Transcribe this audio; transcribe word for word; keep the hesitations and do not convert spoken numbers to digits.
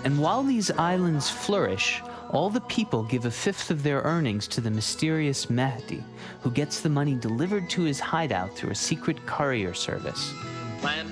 And while these islands flourish, all the people give a fifth of their earnings to the mysterious Mehdi, who gets the money delivered to his hideout through a secret courier service. Plan